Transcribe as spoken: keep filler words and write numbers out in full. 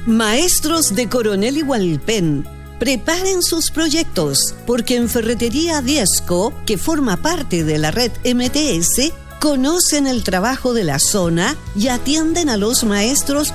Maestros de Coronel Hualpén, preparen sus proyectos, porque en Ferretería Diezco, que forma parte de la red M T S, conocen el trabajo de la zona y atienden a los maestros